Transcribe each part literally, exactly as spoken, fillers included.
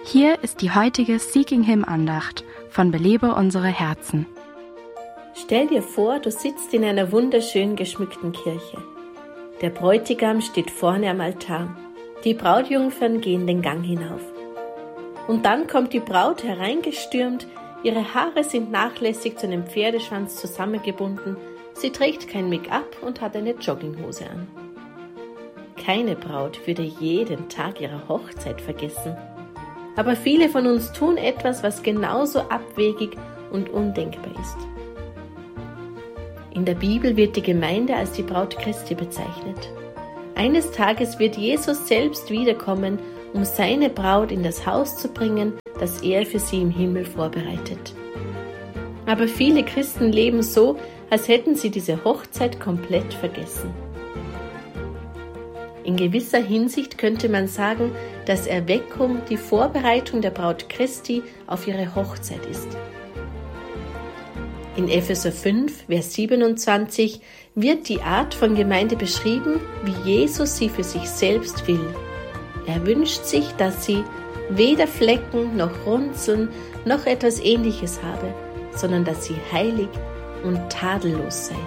Hier ist die heutige Seeking Him Andacht von Belebe unsere Herzen. Stell dir vor, du sitzt in einer wunderschön geschmückten Kirche. Der Bräutigam steht vorne am Altar. Die Brautjungfern gehen den Gang hinauf. Und dann kommt die Braut hereingestürmt, ihre Haare sind nachlässig zu einem Pferdeschwanz zusammengebunden, sie trägt kein Make-up und hat eine Jogginghose an. Keine Braut würde jeden Tag ihrer Hochzeit vergessen. Aber viele von uns tun etwas, was genauso abwegig und undenkbar ist. In der Bibel wird die Gemeinde als die Braut Christi bezeichnet. Eines Tages wird Jesus selbst wiederkommen, um seine Braut in das Haus zu bringen, das er für sie im Himmel vorbereitet. Aber viele Christen leben so, als hätten sie diese Hochzeit komplett vergessen. In gewisser Hinsicht könnte man sagen, dass Erweckung die Vorbereitung der Braut Christi auf ihre Hochzeit ist. In Epheser fünf, Vers siebenundzwanzig wird die Art von Gemeinde beschrieben, wie Jesus sie für sich selbst will. Er wünscht sich, dass sie weder Flecken noch Runzeln noch etwas Ähnliches habe, sondern dass sie heilig und tadellos sei.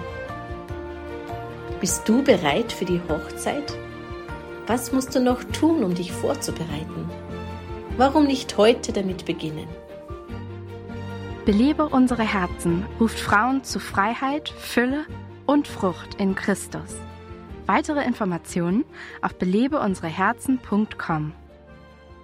Bist du bereit für die Hochzeit? Was musst du noch tun, um dich vorzubereiten? Warum nicht heute damit beginnen? Belebe unsere Herzen ruft Frauen zu Freiheit, Fülle und Frucht in Christus. Weitere Informationen auf belebe unsere herzen punkt com.